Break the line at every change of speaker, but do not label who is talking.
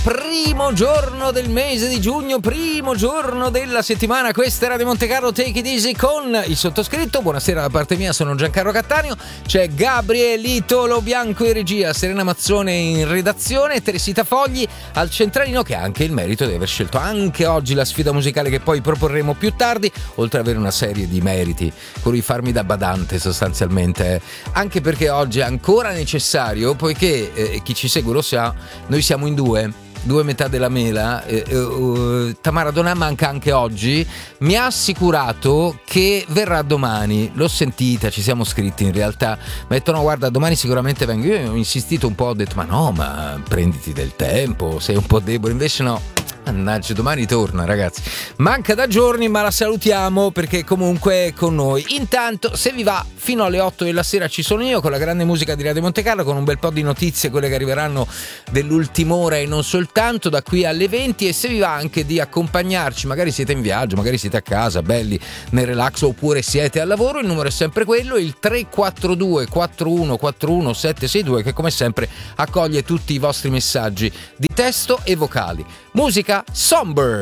Primo giorno del mese di giugno, primo giorno della settimana. Questa è Radio Monte Carlo, Take It Easy con il sottoscritto. Buonasera da parte mia, sono Giancarlo Cattaneo. C'è Gabrielito Lo Bianco in regia, Serena Mazzone in redazione e Teresita Fogli al centralino, che ha anche il merito di aver scelto anche oggi la sfida musicale che poi proporremo più tardi, oltre ad avere una serie di meriti con cui farmi da badante sostanzialmente, anche perché oggi è ancora necessario, poiché chi ci segue lo sa, noi siamo in due metà della mela. Tamara Donà manca anche oggi, mi ha assicurato che verrà domani. L'ho sentita, ci siamo scritti in realtà, mi ha detto no guarda domani sicuramente vengo. Io ho insistito un po', ho detto ma prenditi del tempo, sei un po' debole, invece no. Mannaggia, domani torna ragazzi, manca da giorni ma la salutiamo perché comunque è con noi. Intanto se vi va fino alle 8 della sera ci sono io con la grande musica di Radio Monte Carlo, con un bel po' di notizie, quelle che arriveranno dell'ultima ora e non soltanto, da qui alle 20. E se vi va anche di accompagnarci, magari siete in viaggio, magari siete a casa belli nel relax, oppure siete al lavoro, il numero è sempre quello, il 342 4141 762, che come sempre accoglie tutti i vostri messaggi di testo e vocali. Musica Somber.